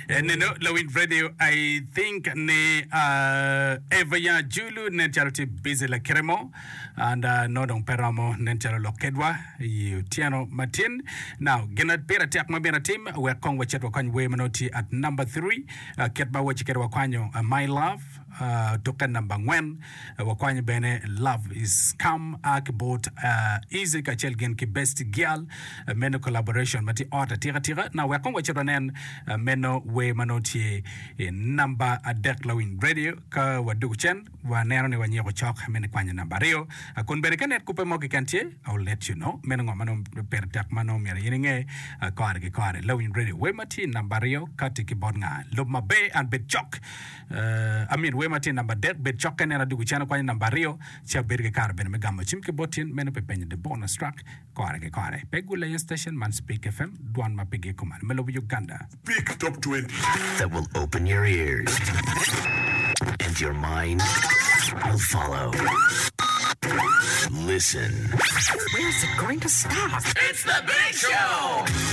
Neno Lowin Radio, I think ne Evaya Julu Nencharity Busy La Cremo and Nodon Peramo Nencharo Lokedwa, you Tiano Martin. Now, Genat Pera Tiak Mabina team, we're Kong Wachetwa Kwan Wemanoti at number 3, Ketba Wachiketwa Kwanyo, My Love. Token number 1 wakwanye bene love is come akbot easy kachel gen ki best girl meno collaboration mati ota tira na wakongwa chironen meno we manoti number adek lawin radio ka wadugu chen wa nero ne wanyego chok meno kwanye number rio akun bere kanet kupe moki kantie I'll let you know meno ngomano pertak mano mere yininge kare lawin radio we mati number rio katiki bodnga lobma be and bet chok I mean we mati number dead bet chokan na dugu chana kwani number rio cha berge kar ben megamo chimke botin meno pepenye de bonus track kare pegula station man speak fm duan mapige command melo Uganda Big Top 20 that will open your ears and your mind will follow. Listen. Where's it going to stop? It's the Big Show.